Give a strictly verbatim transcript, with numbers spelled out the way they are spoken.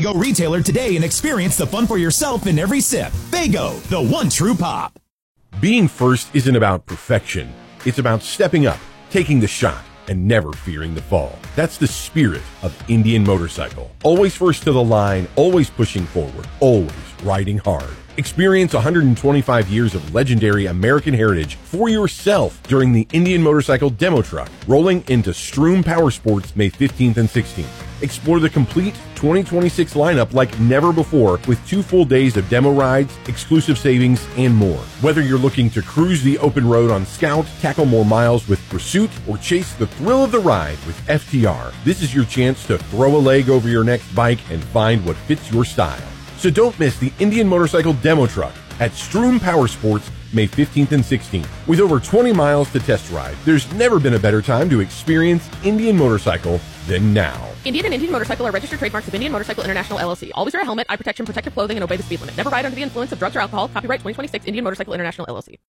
Faygo retailer today and experience the fun for yourself in every sip. Faygo, the one true pop. Being first isn't about perfection. It's about stepping up, taking the shot, and never fearing the fall. That's the spirit of Indian Motorcycle. Always first to the line, always pushing forward, always riding hard. Experience one hundred twenty-five years of legendary American heritage for yourself during the Indian Motorcycle Demo Truck, rolling into Stroom Power Sports May fifteenth and sixteenth. Explore the complete twenty twenty-six lineup like never before with two full days of demo rides, exclusive savings, and more. Whether you're looking to cruise the open road on Scout, tackle more miles with Pursuit, or chase the thrill of the ride with F T R, this is your chance to throw a leg over your next bike and find what fits your style. So don't miss the Indian Motorcycle Demo Truck at Stroom Power Sports May fifteenth and sixteenth. With over twenty miles to test ride, there's never been a better time to experience Indian Motorcycle than now. Indian and Indian Motorcycle are registered trademarks of Indian Motorcycle International, L L C. Always wear a helmet, eye protection, protective clothing, and obey the speed limit. Never ride under the influence of drugs or alcohol. Copyright twenty twenty-six Indian Motorcycle International, L L C.